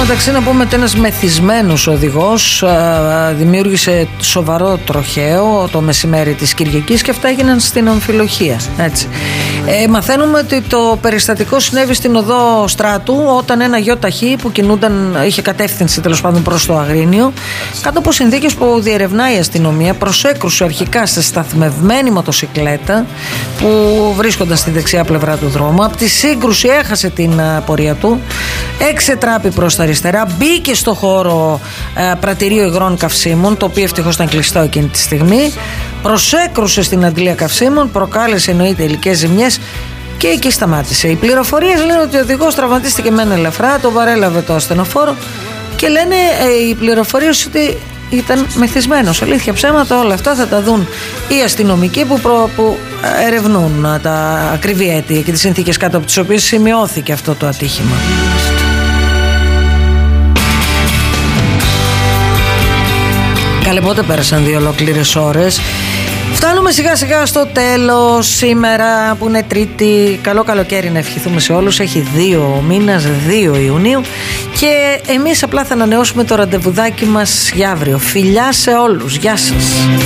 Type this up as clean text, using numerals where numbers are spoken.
μεταξύ να πούμε ότι ένας μεθυσμένος οδηγός δημιούργησε σοβαρό τροχαίο το μεσημέρι της Κυριακής και αυτά έγιναν στην Αμφιλοχία. Έτσι. Μαθαίνουμε ότι το περιστατικό συνέβη στην οδό Στράτου όταν ένα γιοταχή που είχε κατεύθυνση τέλος πάντων προς το Αγρίνιο, κάτω από συνθήκες που διερευνάει η αστυνομία, προσέκρουσε αρχικά σε σταθμευμένη μοτοσικλέτα που βρίσκονταν στη δεξιά πλευρά του δρόμου. Από τη σύγκρουση έχασε την πορεία του, εξετράπη προς τα αριστερά, μπήκε στο χώρο πρατηρίου υγρών καυσίμων, το οποίο ευτυχώς ήταν κλειστό εκείνη τη στιγμή, προσέκρουσε στην αντλία καυσίμων, προκάλεσε εννοείται υλικές ζημιές και εκεί σταμάτησε. Οι πληροφορίες λένε ότι ο οδηγός τραυματίστηκε μεν ελαφρά, τον παρέλαβε το ασθενοφόρο και λένε οι πληροφορίες ότι ήταν μεθυσμένος. Αλήθεια, ψέματα, όλα αυτά θα τα δουν οι αστυνομικοί που ερευνούν τα ακριβή αίτια και τις συνθήκες κάτω από τις οποίες σημειώθηκε αυτό το ατύχημα. Καλέ, πότε πέρασαν 2 ολόκληρες ώρες. Φτάνουμε σιγά σιγά στο τέλος σήμερα που είναι Τρίτη. Καλό καλοκαίρι να ευχηθούμε σε όλους. Έχει 2 μήνας, 2 Ιουνίου. Και εμείς απλά θα ανανεώσουμε το ραντεβουδάκι μας για αύριο. Φιλιά σε όλους. Γεια σας.